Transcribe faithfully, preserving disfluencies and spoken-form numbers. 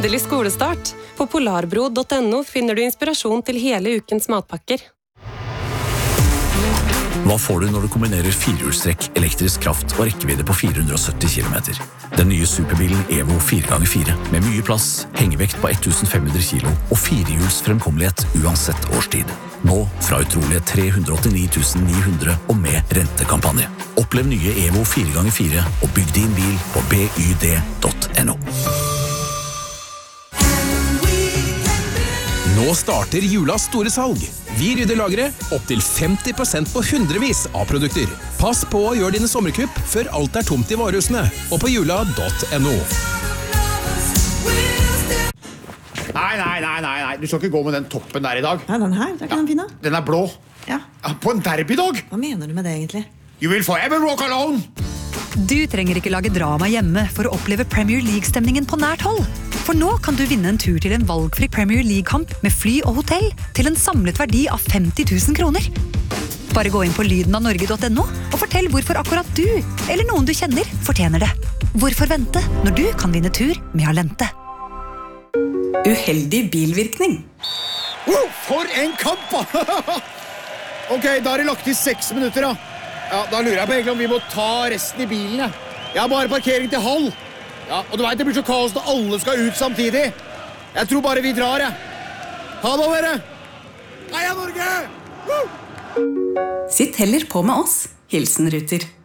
Endelig skolestart. På polarbro punktum no finner du inspirasjon til hele ukens matpakker. Hva får du når du kombinerer firehjulstrekk, elektrisk kraft og rekkevidde på fire hundre og sytti kilometer? Den nye superbilen Evo fire ganger fire, med mye plass, hengevekt på femten hundre kilo og firehjuls fremkommelighet uansett årstid. Nå fra utrolige tre hundre og åttini tusen ni hundre og med rentekampanje. Opplev nye Evo fire ganger fire og bygg din bil på byd punktum no. Nå starter julas store salg. Vi rydder lageret opp til femti prosent på hundrevis av produkter. Pass på å gjøre dine sommerkupp før alt er tomt i varehusene og på jula punktum no. Nei, nei, nei, nei, nei, du skal ikke gå med den toppen der i dag. Nei, den her, det er ikke den fine. Den er blå. Ja. På en derbydag. Hva mener du med det egentlig? You will forever walk alone. Du trenger ikke lage drama hjemme for å oppleve Premier League-stemningen på nært hold. For nå kan du vinne en tur til en valgfri Premier League-kamp med fly og hotell til en samlet verdi av femti tusen kroner. Bare gå inn på lyden av norge punktum no og fortell hvorfor akkurat du, eller noen du kjenner, fortjener det. Hvorfor vente når du kan vinne tur med Alente? Uheldig bilvirkning. Oh, for en kamp! Ok, da har det lagt i seks minutter da. Ja, da lurer jeg på egentlig om vi må ta resten i bilen. Ja. Jeg har bare parkering til halv. Ja, og du vet, det blir så kaos når alle skal ut samtidig. Jeg tror bare vi drar, jeg. Ha det, dere! Heia Norge! Woo! Sitt heller på med oss. Hilsen Ruter.